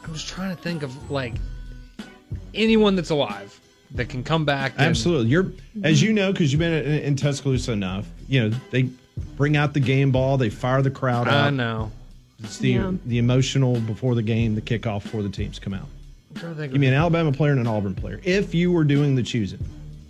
I'm just trying to think of like anyone that's alive that can come back. Absolutely. You're, as you know, because you've been in Tuscaloosa enough, they bring out the game ball, they fire the crowd out. I know. It's the emotional before the game, the kickoff before the teams come out. I'm trying to think. Give me an Alabama player and an Auburn player, if you were doing the choosing.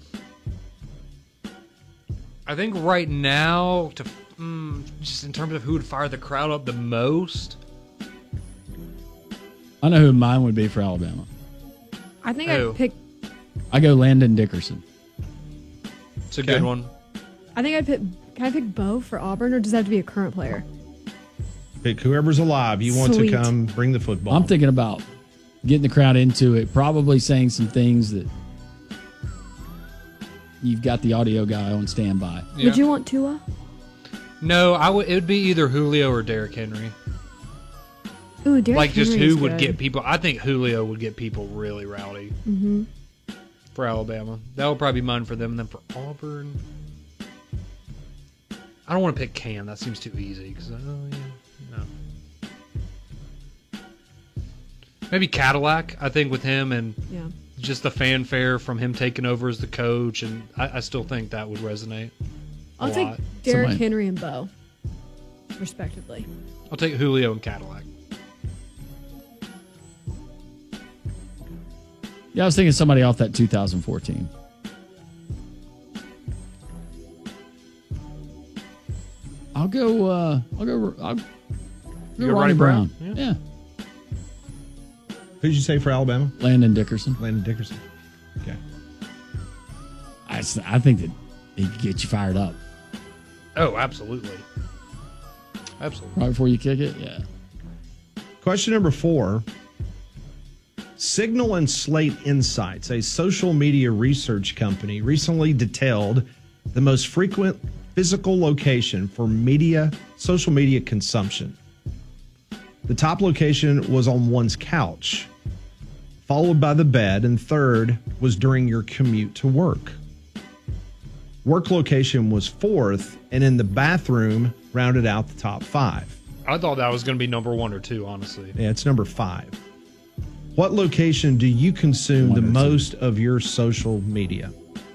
I think right now, just in terms of who would fire the crowd up the most. I know who mine would be for Alabama. I think I'd pick. I go Landon Dickerson. It's a good one. I think I'd pick. Can I pick Bo for Auburn, or does that have to be a current player? Pick whoever's alive you want Sweet. to come bring the football. I'm thinking about getting the crowd into it, probably saying some things that you've got the audio guy on standby. Yeah. Would you want Tua? No, it would be either Julio or Derrick Henry. Ooh, Derrick like just Henry's who would good. get people. I think Julio would get people really rowdy for Alabama. That would probably be mine for them. And then for Auburn, I don't want to pick Cam. That seems too easy. Because maybe Cadillac. I think with him and just the fanfare from him taking over as the coach, and I still think that would resonate. I'll take Derrick Henry and Bo, respectively. I'll take Julio and Cadillac. Yeah, I was thinking somebody off that 2014. I'll go Ronnie Brown. Yeah. Who'd you say for Alabama? Landon Dickerson. Landon Dickerson. Okay. I think that he could get you fired up. Oh, absolutely. Absolutely. Right before you kick it? Yeah. Question number 4. Signal and Slate Insights, a social media research company, recently detailed the most frequent physical location for social media consumption. The top location was on one's couch, followed by the bed, and third was during your commute to work. Work location was 4th, and in the bathroom rounded out the top 5. I thought that was going to be number 1 or 2, honestly. Yeah, it's number 5. What location do you consume the most of your social media?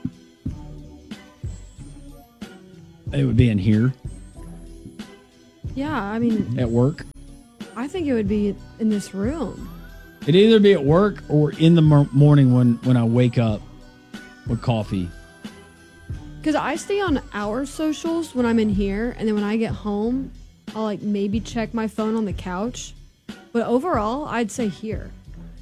It would be in here. Yeah, I mean, at work. I think it would be in this room. It'd either be at work or in the morning when I wake up with coffee. Because I stay on our socials when I'm in here, and then when I get home, I'll like maybe check my phone on the couch. But overall, I'd say here.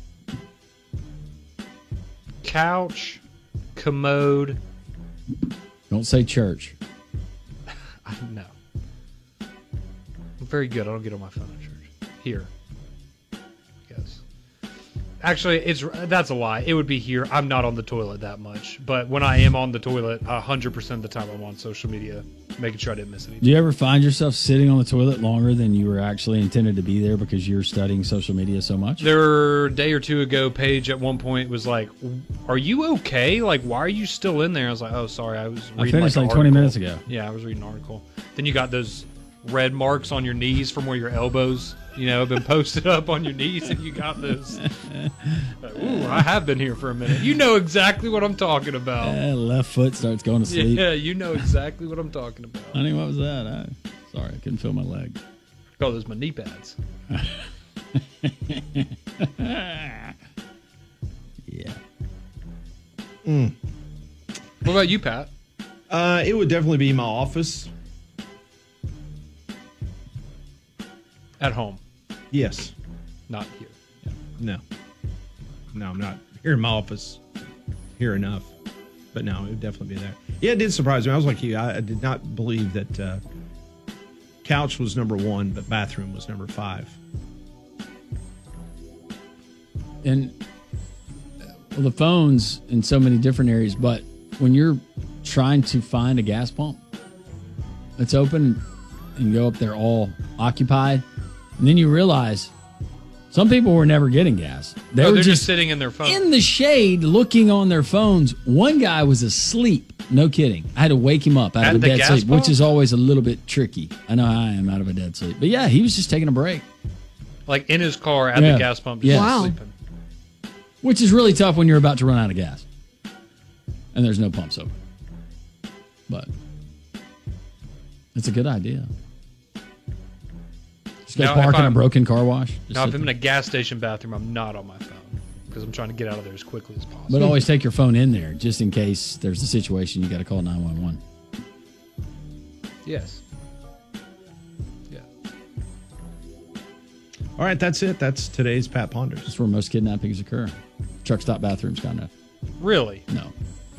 Couch, commode. Don't say church. No. I'm very good. I don't get on my phone at church. Here. I guess. Actually, that's a lie. It would be here. I'm not on the toilet that much. But when I am on the toilet, 100% of the time I'm on social media, making sure I didn't miss anything. Do you ever find yourself sitting on the toilet longer than you were actually intended to be there because you're studying social media so much? A day or two ago, Paige at one point was like, "Are you okay? Like, why are you still in there?" I was like, "Oh, sorry, I was reading." I finished like 20 minutes ago. Yeah, I was reading an article. Then you got those red marks on your knees from where your elbows, have been posted up on your knees, and you got those. Like, ooh, I have been here for a minute. You know exactly what I'm talking about. Left foot starts going to sleep. Yeah, you know exactly what I'm talking about. Honey, what was that? Sorry, I couldn't feel my leg. Oh, those my knee pads. Yeah. What about you, Pat? It would definitely be my office. At home. Yes. Not here. Yeah. No, I'm not here in my office. Here enough. But no, it would definitely be there. Yeah, it did surprise me. I was like you. I did not believe that couch was number 1, but bathroom was number 5. And the phone's in so many different areas, but when you're trying to find a gas pump that's open and you go up there all occupied, and then you realize some people were never getting gas. They're just sitting in their phone. In the shade, looking on their phones. One guy was asleep. No kidding. I had to wake him up out of a dead sleep, which is always a little bit tricky. I know how I am out of a dead sleep. But yeah, he was just taking a break. Like in his car at Yeah. the gas pump, Yeah. just Wow. sleeping. Which is really tough when you're about to run out of gas and there's no pumps open. But it's a good idea. Just go Now, park if in a I'm- broken car wash. Just Now, if sit I'm in there. a gas station bathroom, I'm not on my phone because I'm trying to get out of there as quickly as possible. But always take your phone in there just in case there's a situation you got to call 911. Yes. Yeah. All right, that's it. That's today's Pat Ponders. That's where most kidnappings occur. Truck stop bathrooms, kind of. Really? No.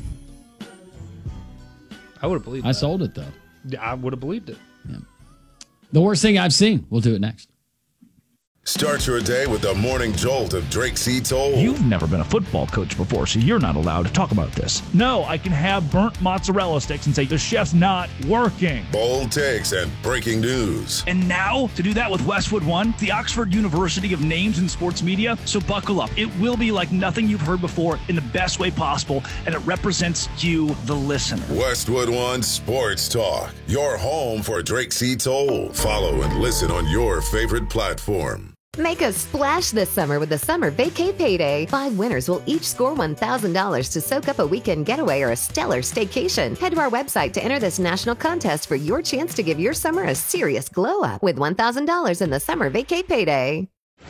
I would have believed. I that. sold it, though. Yeah, I would have believed it. Yeah. The worst thing I've seen. We'll do it next. Start your day with the morning jolt of Drake C. Toll. You've never been a football coach before, so you're not allowed to talk about this. No, I can have burnt mozzarella sticks and say the chef's not working. Bold takes and breaking news. And now, to do that with Westwood One, the Oxford University of Names in Sports Media. So buckle up. It will be like nothing you've heard before in the best way possible, and it represents you, the listener. Westwood One Sports Talk. Your home for Drake C. Toll. Follow and listen on your favorite platform. Make a splash this summer with the Summer Vacay Payday. 5 winners will each score $1,000 to soak up a weekend getaway or a stellar staycation. Head to our website to enter this national contest for your chance to give your summer a serious glow up with $1,000 in the Summer Vacay Payday.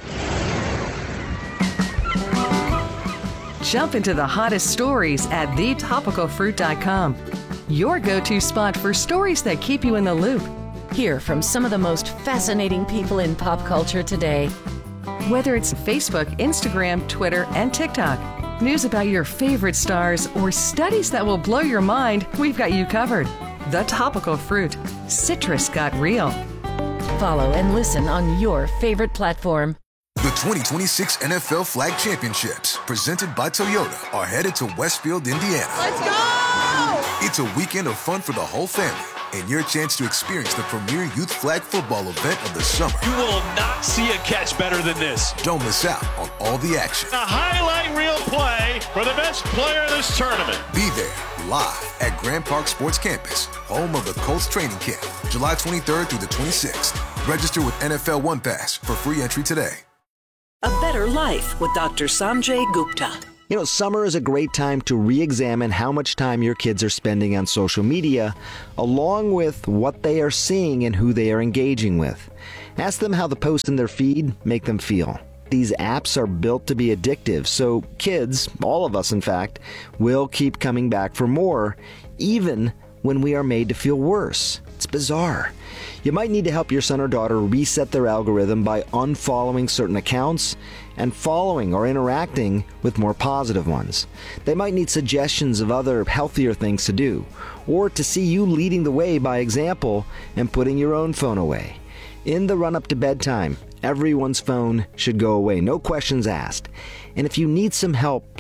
Jump into the hottest stories at thetopicalfruit.com. Your go-to spot for stories that keep you in the loop. Hear from some of the most fascinating people in pop culture today. Whether it's Facebook, Instagram, Twitter, and TikTok, news about your favorite stars, or studies that will blow your mind, we've got you covered. The Topical Fruit. Citrus got real. Follow and listen on your favorite platform. The 2026 NFL Flag Championships, presented by Toyota, are headed to Westfield, Indiana. Let's go! It's a weekend of fun for the whole family and your chance to experience the premier youth flag football event of the summer. You will not see a catch better than this. Don't miss out on all the action. A highlight reel play for the best player in this tournament. Be there live at Grand Park Sports Campus, home of the Colts training camp, July 23rd through the 26th. Register with NFL One Pass for free entry today. A Better Life with Dr. Sanjay Gupta. You know, summer is a great time to re-examine how much time your kids are spending on social media, along with what they are seeing and who they are engaging with. Ask them how the posts in their feed make them feel. These apps are built to be addictive, so kids, all of us in fact, will keep coming back for more, even when we are made to feel worse. It's bizarre. You might need to help your son or daughter reset their algorithm by unfollowing certain accounts and following or interacting with more positive ones. They might need suggestions of other healthier things to do, or to see you leading the way by example and putting your own phone away. In the run-up to bedtime, everyone's phone should go away, no questions asked. And if you need some help,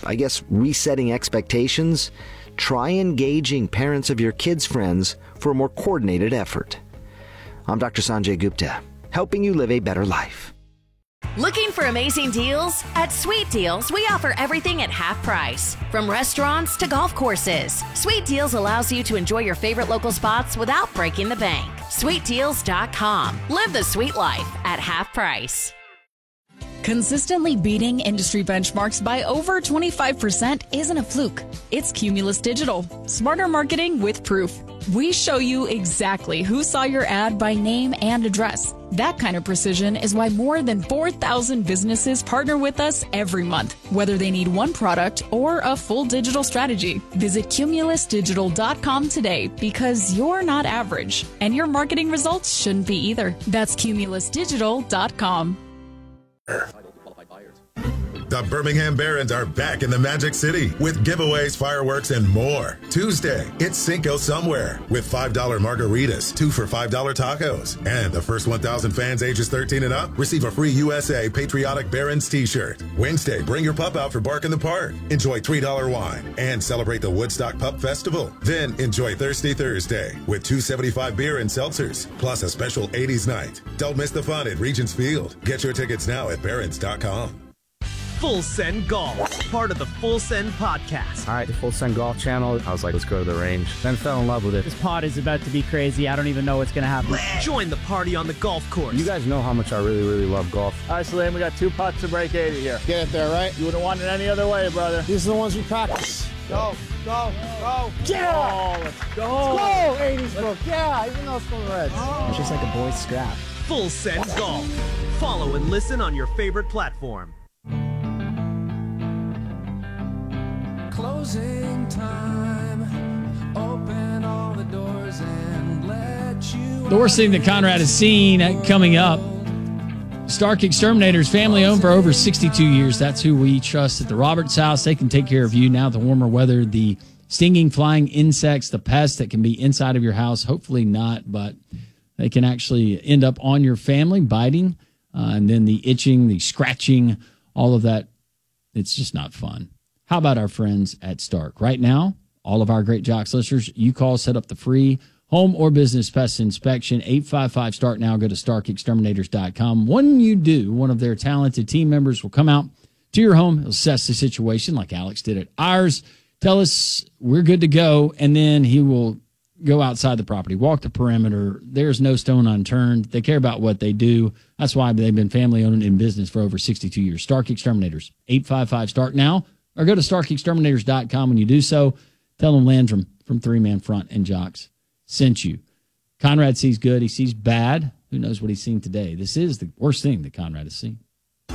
resetting expectations, try engaging parents of your kids' friends for a more coordinated effort. I'm Dr. Sanjay Gupta, helping you live a better life. Looking for amazing deals? At Sweet Deals, we offer everything at half price. From restaurants to golf courses, Sweet Deals allows you to enjoy your favorite local spots without breaking the bank. SweetDeals.com. Live the sweet life at half price. Consistently beating industry benchmarks by over 25% isn't a fluke. It's Cumulus Digital. Smarter marketing with proof. We show you exactly who saw your ad by name and address. That kind of precision is why more than 4,000 businesses partner with us every month, whether they need one product or a full digital strategy. Visit cumulusdigital.com today because you're not average, and your marketing results shouldn't be either. That's cumulusdigital.com. The Birmingham Barons are back in the Magic City with giveaways, fireworks, and more. Tuesday, it's Cinco Somewhere with $5 margaritas, 2 for $5 tacos. And the first 1,000 fans ages 13 and up receive a free USA Patriotic Barons t-shirt. Wednesday, bring your pup out for Bark in the Park. Enjoy $3 wine and celebrate the Woodstock Pup Festival. Then enjoy Thirsty Thursday with $2.75 beer and seltzers, plus a special 80s night. Don't miss the fun at Regents Field. Get your tickets now at Barons.com. Full Send Golf, part of the Full Send podcast. All right, the Full Send Golf channel. I was like, let's go to the range. Then fell in love with it. This pod is about to be crazy. I don't even know what's going to happen. Join the party on the golf course. You guys know how much I really, really love golf. All right, Salim, we got 2 putts to break 80 here. Get it there, right? You wouldn't want it any other way, brother. These are the ones we practice. Go, go, go. Yeah! Let's go. Let's go, 80s book. Yeah, even though it's from the Reds. It's just like a boy's scrap. Full Send Golf. Follow and listen on your favorite platform. Closing time. Open all the doors and let you. The worst thing that Conrad has seen coming up. Stark Exterminators, family owned for over 62 years. That's who we trust at the Roberts House. They can take care of you now. The warmer weather, the stinging, flying insects, the pests that can be inside of your house. Hopefully not, but they can actually end up on your family, biting, and then the itching, the scratching, all of that. It's just not fun. How about our friends at Stark? Right now, all of our Great Jocks listeners, you call, set up the free home or business pest inspection, 855-START now. Go to StarkExterminators.com. When you do, one of their talented team members will come out to your home, assess the situation like Alex did at ours, tell us we're good to go, and then he will go outside the property, walk the perimeter. There's no stone unturned. They care about what they do. That's why they've been family-owned in business for over 62 years. Stark Exterminators, 855-START now, or go to StarkExterminators.com. When you do so, tell them Landrum from Three Man Front and Jocks sent you. Conrad sees good. He sees bad. Who knows what he's seen today? This is the worst thing that Conrad has seen.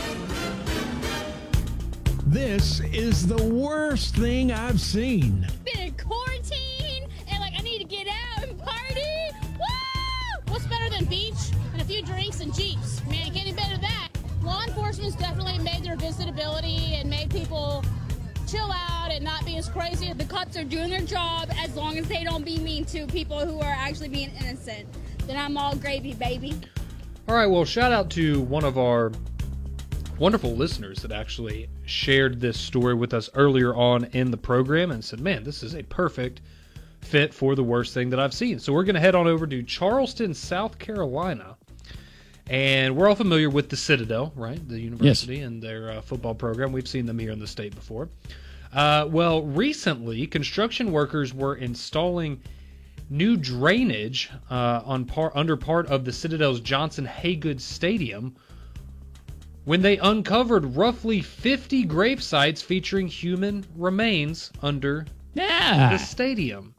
This is the worst thing I've seen. Been in quarantine, and I need to get out and party. Woo! What's better than beach and a few drinks and Jeeps? Man, getting better than that. Law enforcement's definitely made their visitability and made people chill out and not be as crazy. The cops are doing their job as long as they don't be mean to people who are actually being innocent. Then I'm all gravy, baby. All right, well, shout out to one of our wonderful listeners that actually shared this story with us earlier on in the program and said, man, this is a perfect fit for the worst thing that I've seen. So we're going to head on over to Charleston, South Carolina. And we're all familiar with the Citadel, right? The university. Yes. And their football program. We've seen them here in the state before. Well, recently, construction workers were installing new drainage under part of the Citadel's Johnson Haygood Stadium when they uncovered roughly 50 grave sites featuring human remains under the stadium.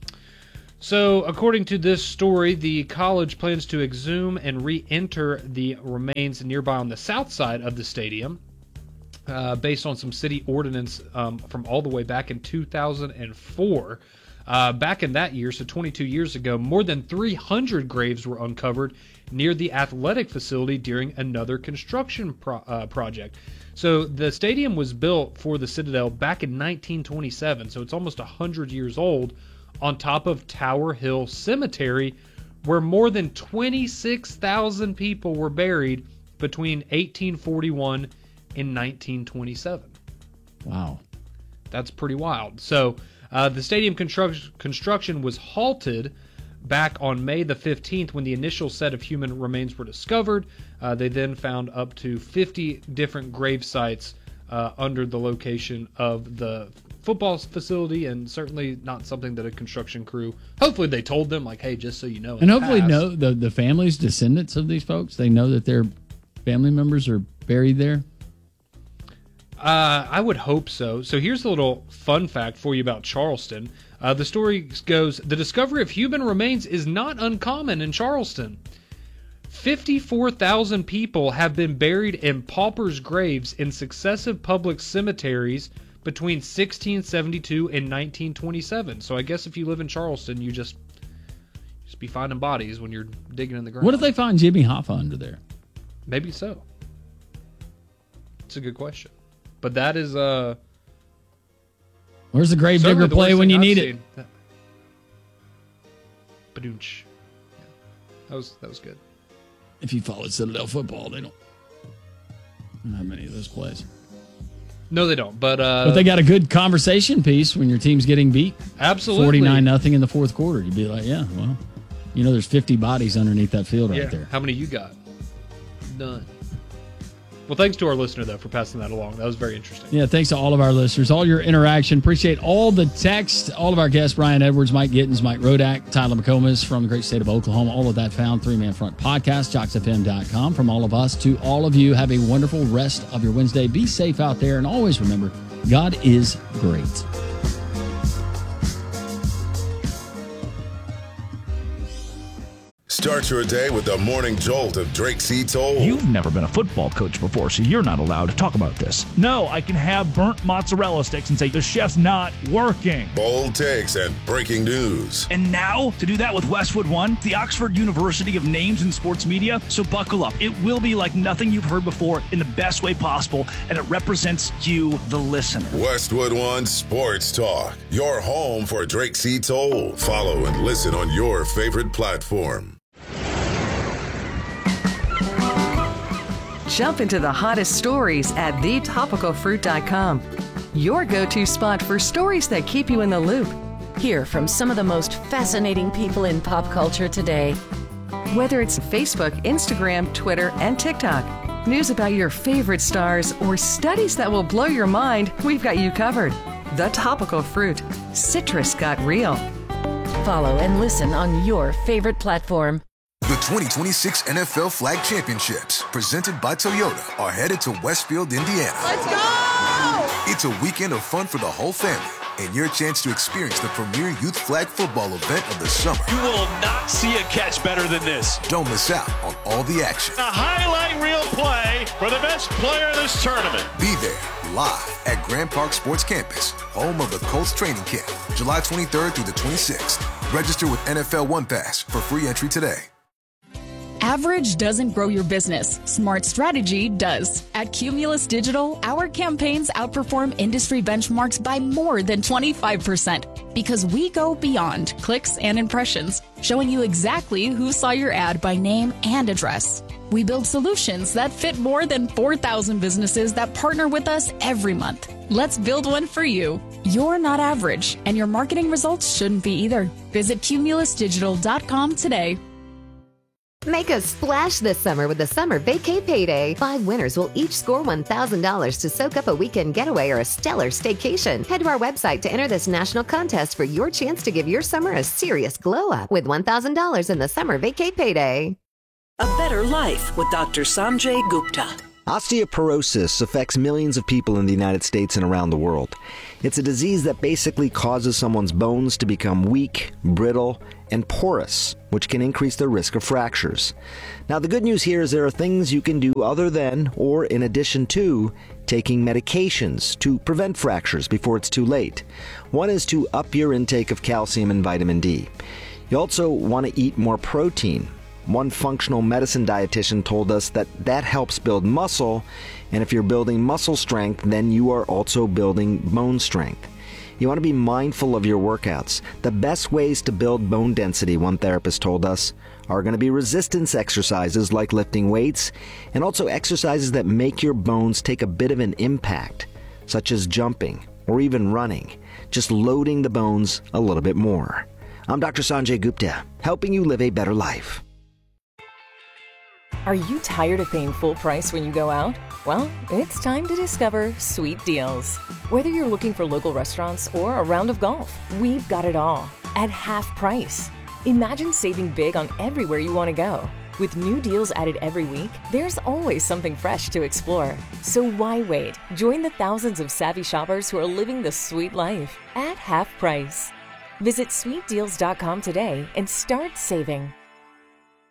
So, according to this story, the college plans to exhume and re-enter the remains nearby on the south side of the stadium, based on some city ordinance from all the way back in 2004. Back in that year, so 22 years ago, more than 300 graves were uncovered near the athletic facility during another construction project. So, the stadium was built for the Citadel back in 1927, so it's almost 100 years old, on top of Tower Hill Cemetery, where more than 26,000 people were buried between 1841 and 1927. Wow. That's pretty wild. So the stadium construction was halted back on May the 15th when the initial set of human remains were discovered. They then found up to 50 different grave sites under the location of the football facility, and certainly not something that a construction crew, hopefully they told them, like, hey, just so you know. And hopefully know the families, descendants of these folks, they know that their family members are buried there. I would hope so. So here's a little fun fact for you about Charleston. The story goes, the discovery of human remains is not uncommon in Charleston. 54,000 people have been buried in paupers' graves in successive public cemeteries between 1672 and 1927. So I guess if you live in Charleston, you just be finding bodies when you're digging in the ground. What if they find Jimmy Hoffa under there? Maybe so. It's a good question. But that is where's the grave digger play when you need it? Badoonch. Yeah. That was good. If you follow Citadel football, they don't have many of those plays. No, they don't. But they got a good conversation piece when your team's getting beat. Absolutely. 49-0 in the fourth quarter. You'd be like, yeah, well, there's 50 bodies underneath that field right there. How many you got? None. Well, thanks to our listener, though, for passing that along. That was very interesting. Yeah, thanks to all of our listeners, all your interaction. Appreciate all the text, all of our guests, Brian Edwards, Mike Gittins, Mike Rodak, Tyler McComas from the great state of Oklahoma. All of that found, 3 Man Front Podcast, JocksFM.com. From all of us to all of you, have a wonderful rest of your Wednesday. Be safe out there, and always remember, God is great. Start your day with the morning jolt of Drake C. Toll. You've never been a football coach before, so you're not allowed to talk about this. No, I can have burnt mozzarella sticks and say the chef's not working. Bold takes and breaking news. And now, to do that with Westwood One, the Oxford University of Names in Sports Media, so buckle up. It will be like nothing you've heard before in the best way possible, and it represents you, the listener. Westwood One Sports Talk, your home for Drake C. Toll. Follow and listen on your favorite platform. Jump into the hottest stories at thetopicalfruit.com. Your go-to spot for stories that keep you in the loop. Hear from some of the most fascinating people in pop culture today. Whether it's Facebook, Instagram, Twitter, and TikTok, news about your favorite stars, or studies that will blow your mind, we've got you covered. The Topical Fruit. Citrus got real. Follow and listen on your favorite platform. The 2026 NFL Flag Championships, presented by Toyota, are headed to Westfield, Indiana. Let's go! It's a weekend of fun for the whole family and your chance to experience the premier youth flag football event of the summer. You will not see a catch better than this. Don't miss out on all the action. A highlight reel play for the best player in this tournament. Be there live at Grand Park Sports Campus, home of the Colts training camp, July 23rd through the 26th. Register with NFL One Pass for free entry today. Average doesn't grow your business. Smart strategy does. At Cumulus Digital, our campaigns outperform industry benchmarks by more than 25% because we go beyond clicks and impressions, showing you exactly who saw your ad by name and address. We build solutions that fit more than 4,000 businesses that partner with us every month. Let's build one for you. You're not average, and your marketing results shouldn't be either. Visit cumulusdigital.com today. Make a splash this summer with the Summer Vacay Payday. 5 winners will each score $1,000 to soak up a weekend getaway or a stellar staycation. Head to our website to enter this national contest for your chance to give your summer a serious glow-up with $1,000 in the Summer Vacay Payday. A better life with Dr. Sanjay Gupta. Osteoporosis affects millions of people in the United States and around the world. It's a disease that basically causes someone's bones to become weak, brittle, and porous, which can increase their risk of fractures. Now, the good news here is there are things you can do other than, or in addition to, taking medications to prevent fractures before it's too late. One is to up your intake of calcium and vitamin D. You also want to eat more protein. One functional medicine dietitian told us that helps build muscle, and if you're building muscle strength, then you are also building bone strength. You want to be mindful of your workouts. The best ways to build bone density, one therapist told us, are going to be resistance exercises like lifting weights, and also exercises that make your bones take a bit of an impact, such as jumping or even running, just loading the bones a little bit more. I'm Dr. Sanjay Gupta, helping you live a better life. Are you tired of paying full price when you go out? Well, it's time to discover Sweet Deals. Whether you're looking for local restaurants or a round of golf, we've got it all at half price. Imagine saving big on everywhere you want to go. With new deals added every week, there's always something fresh to explore. So why wait? Join the thousands of savvy shoppers who are living the sweet life at half price. Visit sweetdeals.com today and start saving.